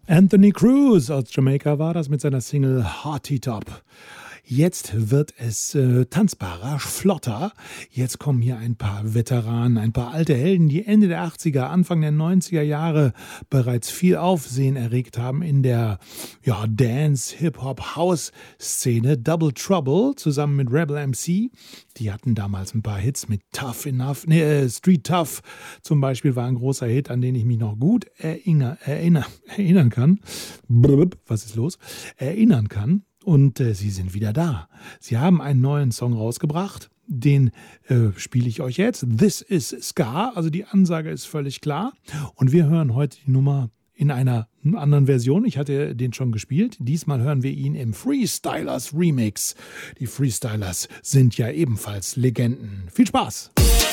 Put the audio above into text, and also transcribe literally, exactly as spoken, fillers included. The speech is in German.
Anthony Cruz aus Jamaika war das mit seiner Single Hearty Top. Jetzt wird es äh, tanzbarer, flotter. Jetzt kommen hier ein paar Veteranen, ein paar alte Helden, die Ende der achtziger, Anfang der neunziger Jahre bereits viel Aufsehen erregt haben in der ja, Dance, Hip-Hop, House-Szene. Double Trouble zusammen mit Rebel M C. Die hatten damals ein paar Hits mit Tough Enough, nee, äh, Street Tough zum Beispiel war ein großer Hit, an den ich mich noch gut erinner, erinner, erinnern kann. Blub, was ist los? Erinnern kann. Und äh, sie sind wieder da. Sie haben einen neuen Song rausgebracht. Den äh, spiele ich euch jetzt. This is Ska. Also die Ansage ist völlig klar. Und wir hören heute die Nummer in einer anderen Version. Ich hatte den schon gespielt. Diesmal hören wir ihn im Freestylers Remix. Die Freestylers sind ja ebenfalls Legenden. Viel Spaß!